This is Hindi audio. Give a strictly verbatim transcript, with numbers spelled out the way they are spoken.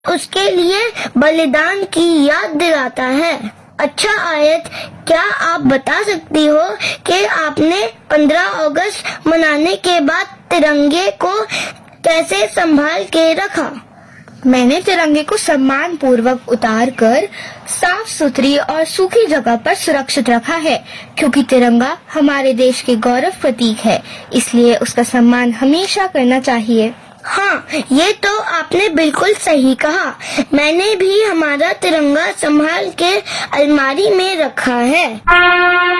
उसके लिए बलिदान की याद दिलाता है। अच्छा आयत, क्या आप बता सकती हो कि आपने पंद्रह अगस्त मनाने के बाद तिरंगे को कैसे संभाल के रखा? मैंने तिरंगे को सम्मान पूर्वक उतार कर साफ सुथरी और सूखी जगह पर सुरक्षित रखा है, क्योंकि तिरंगा हमारे देश के गौरव प्रतीक है, इसलिए उसका सम्मान हमेशा करना चाहिए। हाँ, ये तो आपने बिल्कुल सही कहा। मैंने भी हमारा तिरंगा संभाल के अलमारी में रखा है।